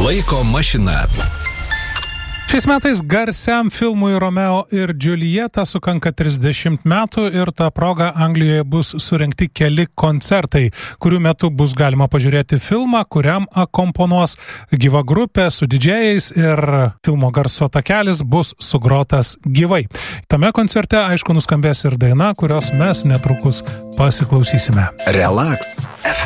Laiko mašina. Šiais metais garsiam filmui Romeo ir Džiuljeta sukanka 30 metų ir ta proga Anglijoje bus surengti keli koncertai, kurių metu bus galima pažiūrėti filmą, kuriam akomponuos gyva grupė su didžėjais ir filmo garso takelis bus sugrotas gyvai. Tame koncerte, aišku, nuskambės ir daina, kurios mes netrukus pasiklausysime. Relax.